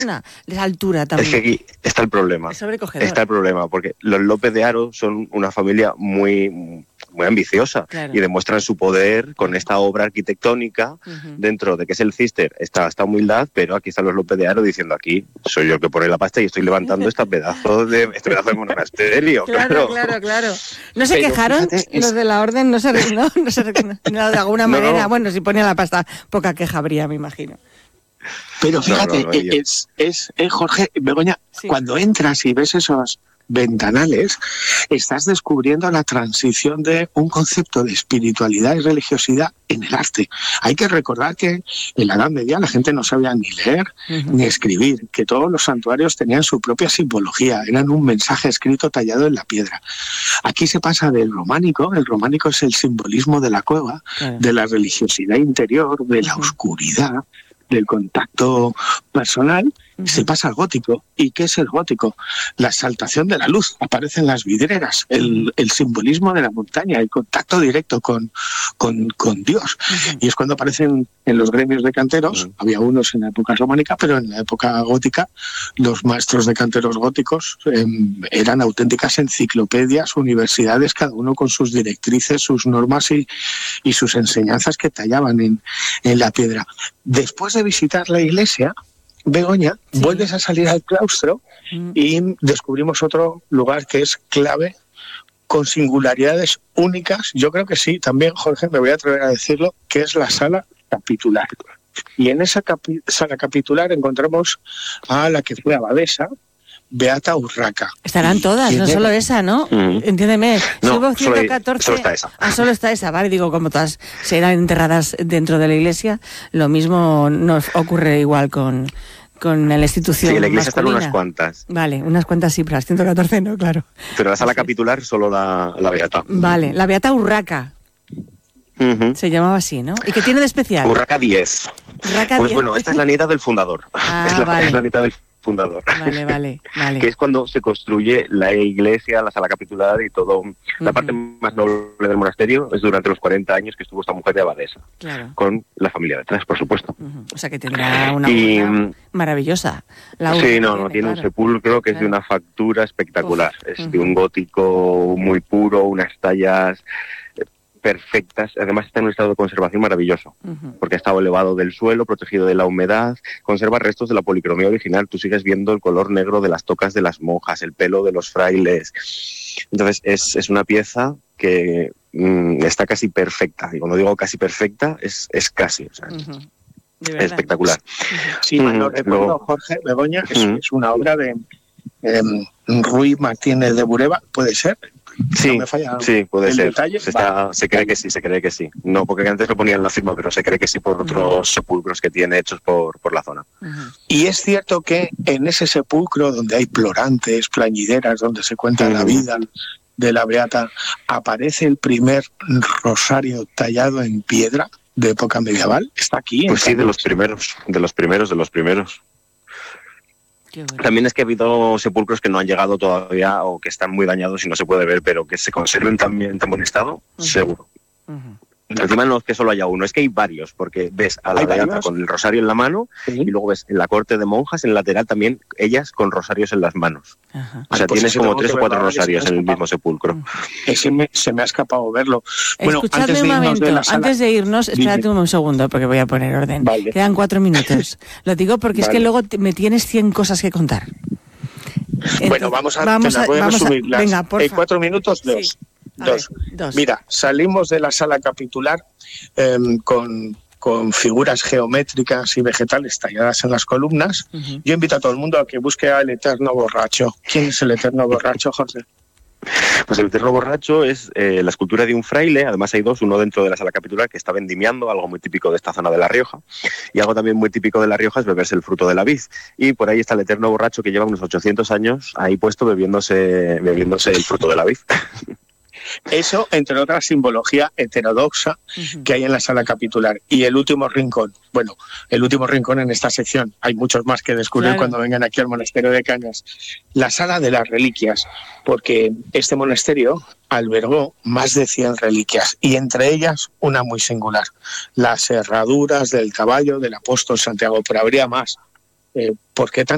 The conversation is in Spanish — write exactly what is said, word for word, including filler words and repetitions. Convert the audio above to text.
La altura también. Es que aquí está el problema. Es sobrecogedor. Está el problema, porque los López de Haro son una familia muy, muy ambiciosa, claro, y demuestran su poder con esta obra arquitectónica, uh-huh, dentro de que es el Cister, está esta humildad, pero aquí están los López de Haro diciendo, aquí soy yo el que pone la pasta y estoy levantando este pedazo de, este pedazo de monasterio. Claro, claro, claro, claro. ¿No se pero, quejaron fíjate, los de la orden? No se, no, no se no, de alguna no, manera, no. Bueno, si ponía la pasta, poca queja habría, me imagino. Pero fíjate, no, no, no, es, es, es Jorge, Begoña, sí, cuando entras y ves esos ventanales, estás descubriendo la transición de un concepto de espiritualidad y religiosidad en el arte. Hay que recordar que en la Edad Media la gente no sabía ni leer, uh-huh, ni escribir, que todos los santuarios tenían su propia simbología, eran un mensaje escrito tallado en la piedra. Aquí se pasa del románico, el románico es el simbolismo de la cueva, uh-huh, de la religiosidad interior, de la uh-huh, oscuridad, del contacto personal, uh-huh, se pasa al gótico. ¿Y qué es el gótico? La exaltación de la luz, aparecen las vidrieras, el, el simbolismo de la montaña, el contacto directo con, con, con Dios. Uh-huh. Y es cuando aparecen en los gremios de canteros, uh-huh, había unos en la época románica, pero en la época gótica, los maestros de canteros góticos eh, eran auténticas enciclopedias, universidades, cada uno con sus directrices, sus normas y, y sus enseñanzas que tallaban en, en la piedra. Después de visitar la iglesia, Begoña, sí, vuelves a salir al claustro mm. y descubrimos otro lugar que es clave, con singularidades únicas. Yo creo que sí, también, Jorge, me voy a atrever a decirlo, que es la sala capitular. Y en esa capi- sala capitular encontramos a la que fue abadesa, Beata Urraca. Estarán todas, no solo esa, ¿no? Mm. Entiéndeme. No, hubo ciento catorce... solo está esa. Ah, solo está esa, vale. Digo, como todas serán enterradas dentro de la iglesia, lo mismo nos ocurre igual con, con la institución. Sí, en la iglesia masculina. Están unas cuantas. Vale, unas cuantas sí, pero las ciento catorce no, claro. Pero la sala capitular solo la, la Beata. Vale, la Beata Urraca. Uh-huh. Se llamaba así, ¿no? ¿Y qué tiene de especial? Urraca diez. Urraca pues diez. Bueno, esta es la nieta del fundador. Ah, es, la, vale. es la nieta del fundador. Vale, vale, vale. Que es cuando se construye la iglesia, la sala capitular y todo. Uh-huh. La parte más noble del monasterio es durante los cuarenta años que estuvo esta mujer de abadesa. Claro. Con la familia detrás, por supuesto. Uh-huh. O sea que tendrá una y, maravillosa. La sí, no, no, tiene, tiene claro. un sepulcro que claro. es de una factura espectacular. Uf. Es uh-huh. de un gótico muy puro, unas tallas perfectas, además está en un estado de conservación maravilloso, uh-huh. porque ha estado elevado del suelo, protegido de la humedad, conserva restos de la policromía original, tú sigues viendo el color negro de las tocas de las monjas, el pelo de los frailes, entonces es, es una pieza que mmm, está casi perfecta, y cuando digo casi perfecta, es, es casi, o sea, uh-huh. es espectacular. Uh-huh. Sí, uh-huh. lo recuerdo, Luego, Jorge, Begoña, es, uh-huh. es una obra de eh, Ruy Martínez de Bureba, ¿puede ser? Sí, no falla, sí, puede ser. Detalle, se, está, se cree que sí, se cree que sí. No, porque antes lo ponían en la firma, pero se cree que sí por otros uh-huh. sepulcros que tiene hechos por, por la zona. Uh-huh. Y es cierto que en ese sepulcro donde hay plorantes, plañideras, donde se cuenta uh-huh. la vida de la Beata, aparece el primer rosario tallado en piedra de época medieval. Está aquí. Pues sí, de los primeros, de los primeros, de los primeros. Bueno. También es que ha habido sepulcros que no han llegado todavía o que están muy dañados y no se puede ver, pero que se conserven también en tan buen estado, uh-huh. seguro. Uh-huh. Encima no es que solo haya uno, es que hay varios, porque ves a la Beata con el rosario en la mano ¿sí? y luego ves en la corte de monjas, en el lateral también, ellas con rosarios en las manos. Ajá. O sea, pues tienes como tres o cuatro rosarios en el mismo sepulcro. Ese me, se me ha escapado verlo. Bueno, Escuchadme antes de un momento, de sala... antes de irnos, espérate un segundo, porque voy a poner orden. Vale. Quedan cuatro minutos. Lo digo porque vale. es que luego me tienes cien cosas que contar. Entonces, bueno, vamos a, vamos a, voy a vamos resumir. A, venga, por favor. En cuatro minutos, dos. Sí. Dos. Ver, dos. Mira, salimos de la sala capitular eh, con, con figuras geométricas y vegetales talladas en las columnas. Uh-huh. Yo invito a todo el mundo a que busque al Eterno Borracho. ¿Quién es el Eterno Borracho, José? Pues el Eterno Borracho es eh, la escultura de un fraile, además hay dos, uno dentro de la sala capitular que está vendimiando, algo muy típico de esta zona de La Rioja, y algo también muy típico de La Rioja es beberse el fruto de la vid, y por ahí está el Eterno Borracho que lleva unos ochocientos años ahí puesto bebiéndose, bebiéndose el fruto de la vid. Eso, entre otras, simbología heterodoxa uh-huh. que hay en la sala capitular. Y el último rincón, bueno, el último rincón en esta sección, hay muchos más que descubrir claro. cuando vengan aquí al monasterio de Cañas, la sala de las reliquias, porque este monasterio albergó más de cien reliquias, y entre ellas una muy singular, las herraduras del caballo del apóstol Santiago, pero habría más. Eh, ¿Por qué tan